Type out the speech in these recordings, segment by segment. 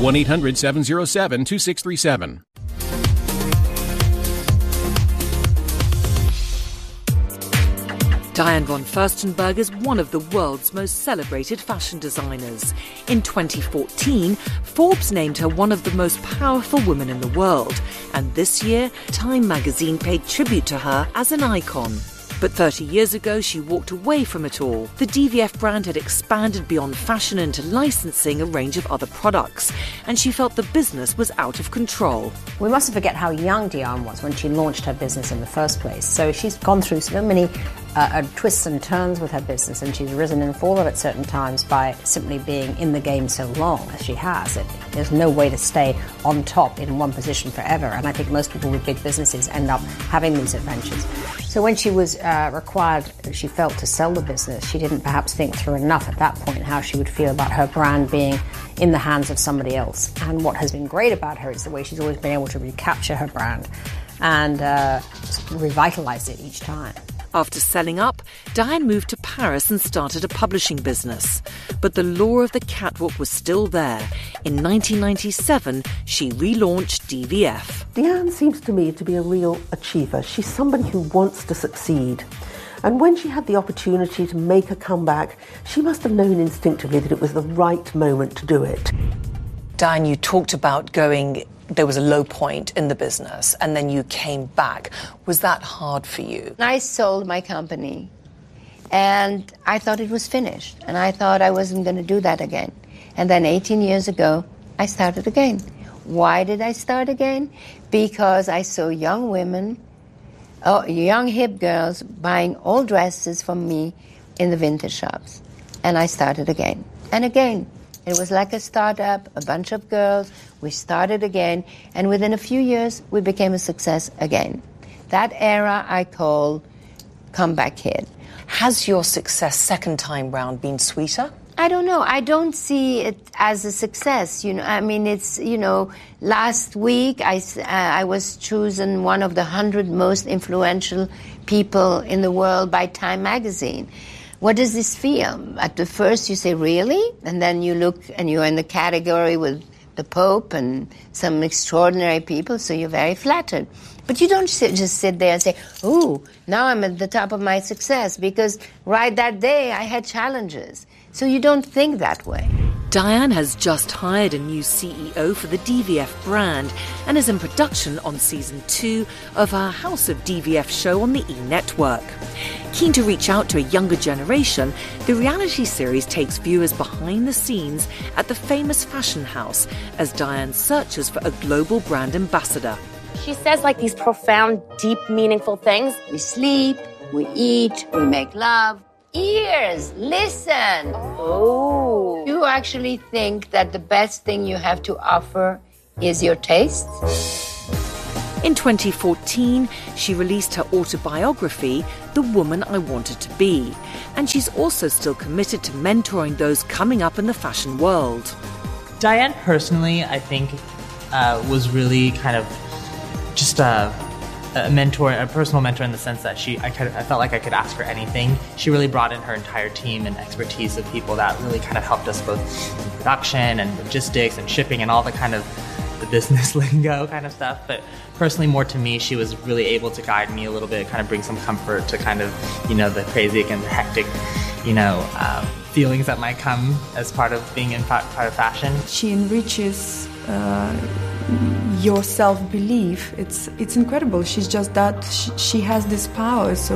1-800-707-2637. Diane von Furstenberg is one of the world's most celebrated fashion designers. In 2014, Forbes named her one of the most powerful women in the world. And this year, Time magazine paid tribute to her as an icon. But 30 years ago, she walked away from it all. The DVF brand had expanded beyond fashion into licensing a range of other products, and she felt the business was out of control. We mustn't forget how young Diane was when she launched her business in the first place. So she's gone through so many twists and turns with her business, and she's risen and fallen at certain times by simply being in the game so long as she has. There's no way to stay on top in one position forever, and I think most people with big businesses end up having these adventures. So when she was required, she felt, to sell the business, she didn't perhaps think through enough at that point how she would feel about her brand being in the hands of somebody else. And what has been great about her is the way she's always been able to recapture her brand and revitalize it each time. After selling up, Diane moved to Paris and started a publishing business. But the law of the catwalk was still there. In 1997, she relaunched DVF. Diane seems to me to be a real achiever. She's somebody who wants to succeed. And when she had the opportunity to make a comeback, she must have known instinctively that it was the right moment to do it. Diane, you talked about there was a low point in the business and then you came back. Was that hard for you? I sold my company and I thought it was finished and I thought I wasn't going to do that again. And then 18 years ago, I started again. Why did I start again? Because I saw young women, young hip girls buying old dresses from me in the vintage shops. And I started again and again. It was like a startup, a bunch of girls. We started again, and within a few years, we became a success again. That era I call comeback kid. Has your success second time round been sweeter? I don't know. I don't see it as a success. I mean, it's, last week I was chosen one of the 100 most influential people in the world by Time magazine. What does this feel? At the first you say, really? And then you look and you're in the category with the Pope and some extraordinary people, so you're very flattered. But you don't just sit there and say, ooh, now I'm at the top of my success, because right that day I had challenges. So you don't think that way. Diane has just hired a new CEO for the DVF brand and is in production on season 2 of her House of DVF show on the E! Network. Keen to reach out to a younger generation, the reality series takes viewers behind the scenes at the famous fashion house as Diane searches for a global brand ambassador. She says these profound, deep, meaningful things. We sleep, we eat, we make love. Ears, listen. Oh. You actually think that the best thing you have to offer is your taste? In 2014, she released her autobiography, The Woman I Wanted to Be, and she's also still committed to mentoring those coming up in the fashion world. Diane personally, I think, was really kind of just a personal mentor in the sense that I felt like I could ask her anything. She really brought in her entire team and expertise of people that really kind of helped us both in production and logistics and shipping and all the kind of the business lingo kind of stuff. But personally, more to me, she was really able to guide me a little bit, kind of bring some comfort to kind of, the crazy and the hectic, feelings that might come as part of being in part of fashion. She enriches your self-belief. It's incredible. She's just that. She has these powers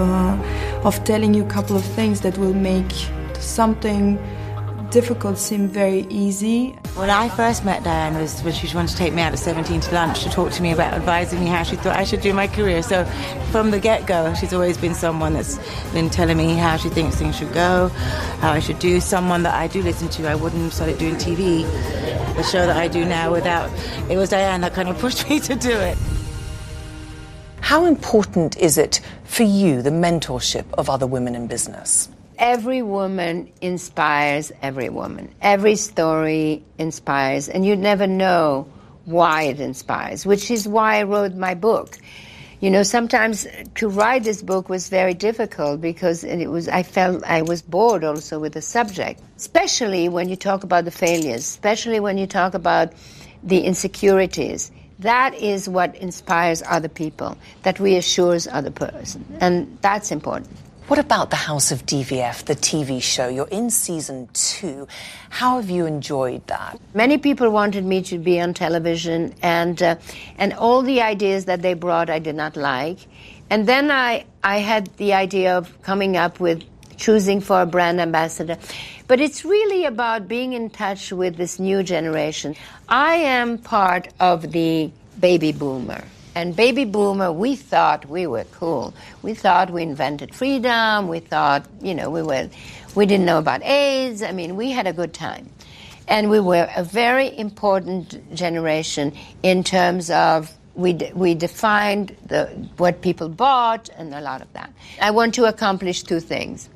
of telling you a couple of things that will make something difficult seem very easy. When I first met Diane was when she wanted to take me out at 17 to lunch to talk to me about advising me how she thought I should do my career. So from the get-go, she's always been someone that's been telling me how she thinks things should go, how I should do. Someone that I do listen to. I wouldn't have started doing TV, the show that I do now, without... It was Diane that kind of pushed me to do it. How important is it for you, the mentorship of other women in business? Every woman inspires every woman. Every story inspires, and you never know why it inspires, which is why I wrote my book. You know, sometimes to write this book was very difficult because I felt I was bored also with the subject, especially when you talk about the failures, especially when you talk about the insecurities. That is what inspires other people, that reassures other person, and that's important. What about the House of DVF, the TV show? You're in season 2. How have you enjoyed that? Many people wanted me to be on television, and all the ideas that they brought I did not like. And then I had the idea of coming up with choosing for a brand ambassador. But it's really about being in touch with this new generation. I am part of the baby boomer. And baby boomer, we thought we were cool. We thought we invented freedom. We thought, you know, we didn't know about AIDS. I mean, we had a good time. And we were a very important generation in terms of we defined what people bought and a lot of that. I want to accomplish 2 things.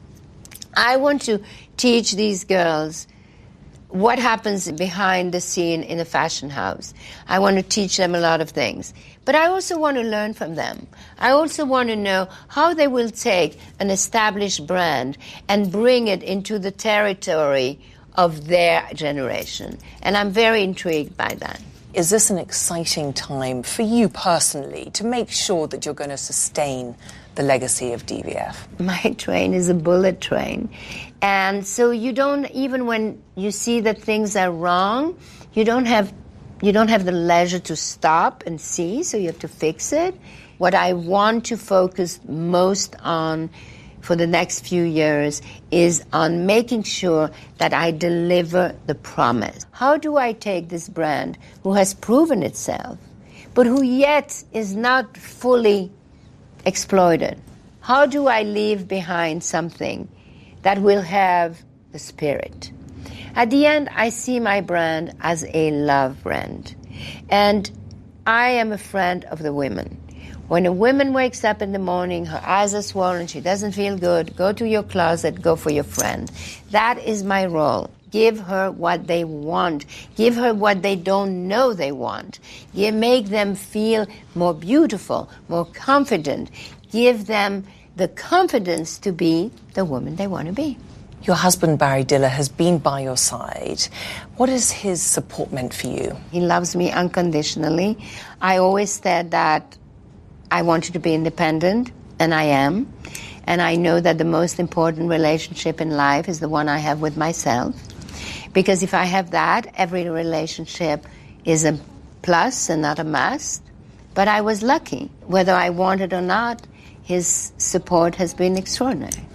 I want to teach these girls what happens behind the scene in a fashion house. I want to teach them a lot of things. But I also want to learn from them. I also want to know how they will take an established brand and bring it into the territory of their generation. And I'm very intrigued by that. Is this an exciting time for you personally to make sure that you're going to sustain the legacy of DVF? My train is a bullet train. And so you don't, even when you see that things are wrong, you don't have the leisure to stop and see, so you have to fix it. What I want to focus most on for the next few years is on making sure that I deliver the promise. How do I take this brand who has proven itself, but who yet is not fully exploited? How do I leave behind something that will have the spirit? At the end, I see my brand as a love brand. And I am a friend of the women. When a woman wakes up in the morning, her eyes are swollen, she doesn't feel good, go to your closet, go for your friend. That is my role. Give her what they want. Give her what they don't know they want. Make them feel more beautiful, more confident. Give them the confidence to be the woman they want to be. Your husband, Barry Diller, has been by your side. What has his support meant for you? He loves me unconditionally. I always said that I wanted to be independent, and I am. And I know that the most important relationship in life is the one I have with myself. Because if I have that, every relationship is a plus and not a must. But I was lucky. Whether I wanted or not, his support has been extraordinary.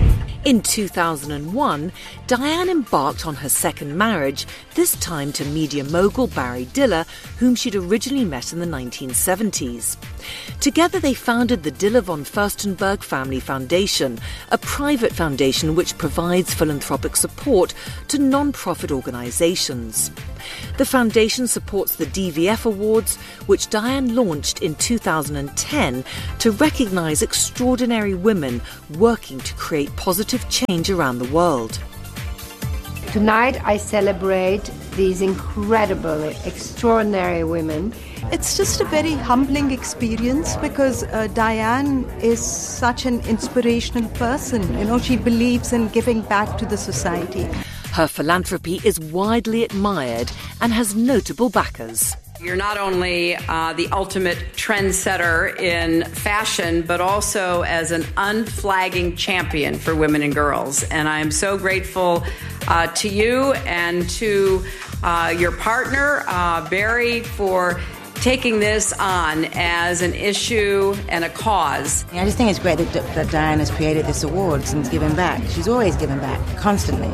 In 2001, Diane embarked on her second marriage, this time to media mogul Barry Diller, whom she'd originally met in the 1970s. Together they founded the Diller von Furstenberg Family Foundation, a private foundation which provides philanthropic support to non-profit organisations. The foundation supports the DVF Awards, which Diane launched in 2010 to recognise extraordinary women working to create positive change around the world. Tonight I celebrate these incredible, extraordinary women. It's just a very humbling experience because Diane is such an inspirational person. You know, she believes in giving back to the society. Her philanthropy is widely admired and has notable backers. You're not only the ultimate trendsetter in fashion, but also as an unflagging champion for women and girls. And I'm so grateful to you and to your partner, Barry, for taking this on as an issue and a cause. I just think it's great that Diane has created this awards and given back. She's always given back, constantly.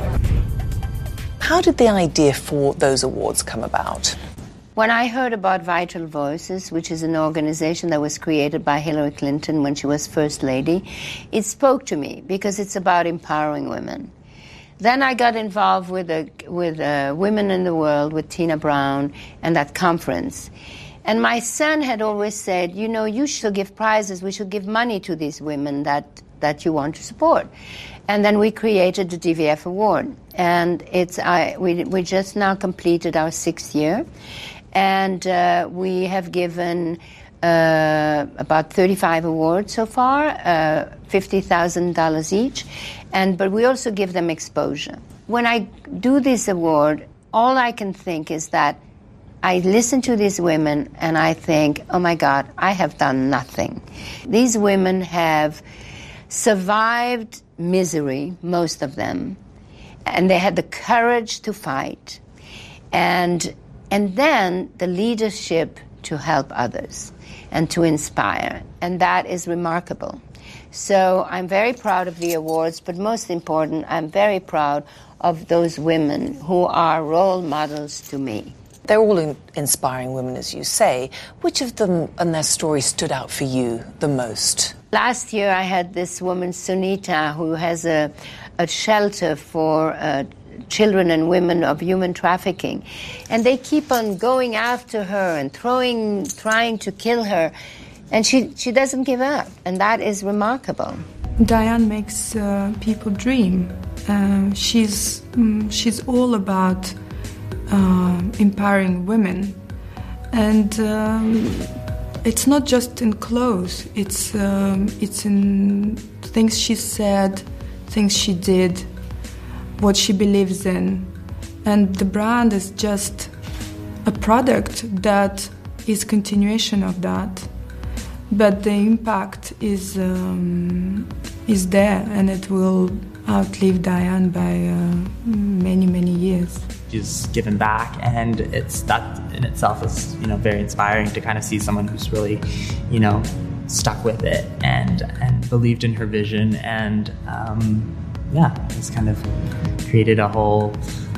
How did the idea for those awards come about? When I heard about Vital Voices, which is an organization that was created by Hillary Clinton when she was First Lady, it spoke to me because it's about empowering women. Then I got involved with Women in the World, with Tina Brown, and that conference. And my son had always said, you know, you should give prizes, we should give money to these women that you want to support. And then we created the DVF Award. And we just now completed our 6th year. And we have given about 35 awards so far, $50,000 each, but we also give them exposure. When I do this award, all I can think is that I listen to these women and I think, oh my God, I have done nothing. These women have survived misery, most of them, and they had the courage to fight, and then the leadership to help others and to inspire, and that is remarkable. So I'm very proud of the awards, but most important, I'm very proud of those women who are role models to me. They're all inspiring women, as you say. Which of them and their story stood out for you the most? Last year I had this woman, Sunita, who has a shelter for children and women of human trafficking. And they keep on going after her and trying to kill her. And she doesn't give up. And that is remarkable. Diane makes people dream. She's all about empowering women. And it's not just in clothes. It's in things she said, things she did, what she believes in. And the brand is just a product that is continuation of that. But the impact is there, and it will outlive Diane by many, many years. She's given back, and that in itself is, very inspiring to kind of see someone who's really, stuck with it and believed in her vision, and it's kind of created a whole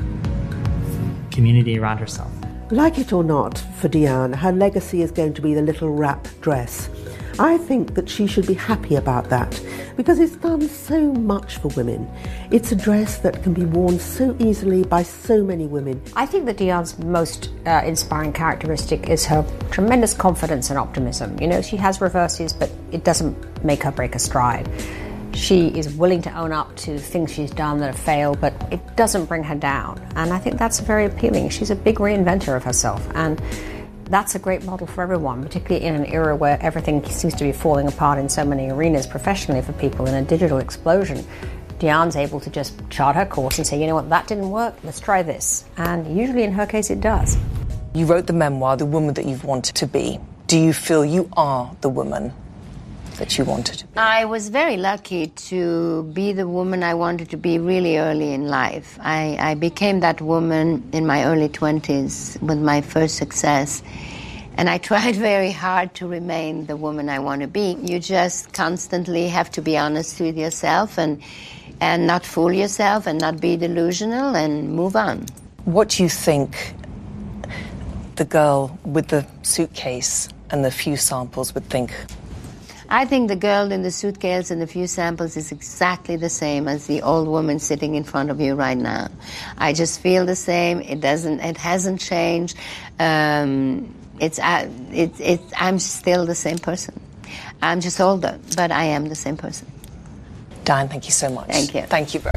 community around herself. Like it or not, for Diane, her legacy is going to be the little wrap dress. I think that she should be happy about that, because it's done so much for women. It's a dress that can be worn so easily by so many women. I think that Diane's most inspiring characteristic is her tremendous confidence and optimism. She has reverses, but it doesn't make her break a stride. She is willing to own up to things she's done that have failed, but it doesn't bring her down. And I think that's very appealing. She's a big reinventor of herself, and that's a great model for everyone, particularly in an era where everything seems to be falling apart in so many arenas professionally for people in a digital explosion. Diane's able to just chart her course and say, you know what, that didn't work, let's try this. And usually in her case it does. You wrote the memoir, The Woman That You've Wanted to Be. Do you feel you are the woman that you wanted to be? I was very lucky to be the woman I wanted to be really early in life. I became that woman in my early 20s with my first success. And I tried very hard to remain the woman I want to be. You just constantly have to be honest with yourself and not fool yourself and not be delusional and move on. What do you think the girl with the suitcase and the few samples would think? I think the girl in the suitcase and the few samples is exactly the same as the old woman sitting in front of you right now. I just feel the same. It hasn't changed. I'm still the same person. I'm just older, but I am the same person. Diane, thank you so much. Thank you. Thank you very much.